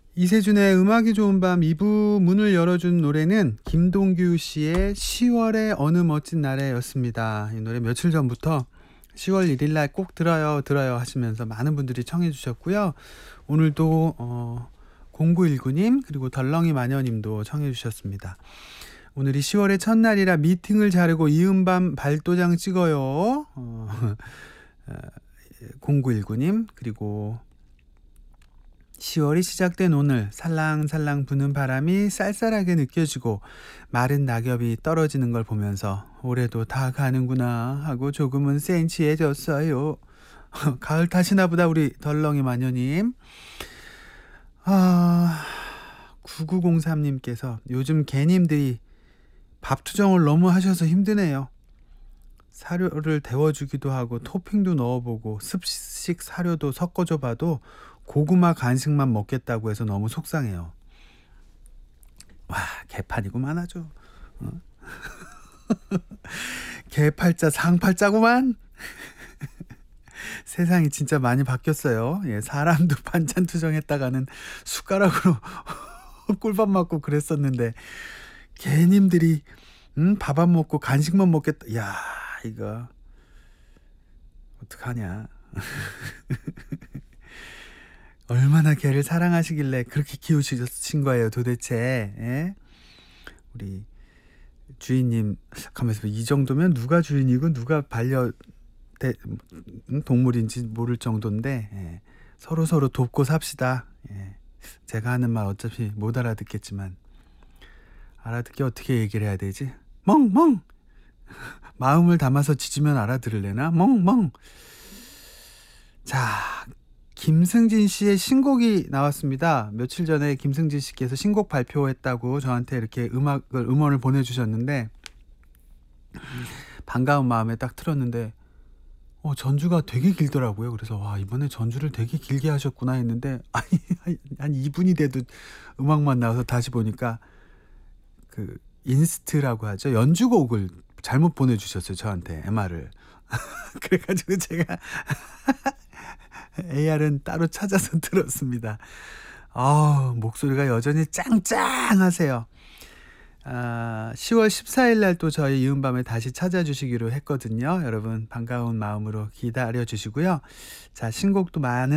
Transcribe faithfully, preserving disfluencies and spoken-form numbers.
이세준의 음악이 좋은 밤 이 부 문을 열어준 노래는 김동규 씨의 시월의 어느 멋진 날에였습니다. 이 노래 며칠 전부터 시월 일일 날 꼭 들어요 들어요 하시면서 많은 분들이 청해 주셨고요. 오늘도 어, 공구일구 님 그리고 덜렁이 마녀님도 청해 주셨습니다. 오늘이 시월의 첫날이라 미팅을 자르고 이음밤 발도장 찍어요. 어, 공구일구 님 그리고 시월이 시작된 오늘 살랑살랑 부는 바람이 쌀쌀하게 느껴지고 마른 낙엽이 떨어지는 걸 보면서 올해도 다 가는구나 하고 조금은 센치해졌어요. 가을 탓이나 보다 우리 덜렁이 마녀님. 아, 구구공삼 님께서 요즘 개님들이 밥투정을 너무 하셔서 힘드네요. 사료를 데워주기도 하고 토핑도 넣어보고 습식 사료도 섞어줘봐도 고구마 간식만 먹겠다고 해서 너무 속상해요. 와, 개판이구만 아주. 어? 개팔자 상팔자구만. 세상이 진짜 많이 바뀌었어요. 예, 사람도 반찬 투정했다가는 숟가락으로 꿀밥 맞고 그랬었는데 개님들이 음, 밥 안 먹고 간식만 먹겠다. 야, 이거 어떡하냐. 얼마나 개를 사랑하시길래 그렇게 키우신 거예요 도대체. 예? 우리 주인님 가만있어 봐. 이 정도면 누가 주인이고 누가 반려 대, 동물인지 모를 정도인데 예. 서로 서로 돕고 삽시다. 예. 제가 하는 말 어차피 못 알아듣겠지만 알아듣게 어떻게 얘기를 해야 되지? 멍멍. 마음을 담아서 짖으면 알아들을래나? 멍멍. 자, 김승진 씨의 신곡이 나왔습니다. 며칠 전에 김승진 씨께서 신곡 발표했다고 저한테 이렇게 음악을 음원을 보내주셨는데 반가운 마음에 딱 틀었는데 어, 전주가 되게 길더라고요. 그래서 와, 이번에 전주를 되게 길게 하셨구나 했는데 아니 한 이 분이 돼도 음악만 나와서 다시 보니까 그 인스트라고 하죠. 연주곡을 잘못 보내주셨어요. 저한테 엠알을. 그래가지고 제가 에이알은 따로 찾아서 들었습니다. 아, 목소리가 여전히 짱짱하세요. 아, 시월 십사일 날 또 저희 이은밤에 다시 찾아주시기로 했거든요. 여러분 반가운 마음으로 기다려 주시고요. 자, 신곡도 많은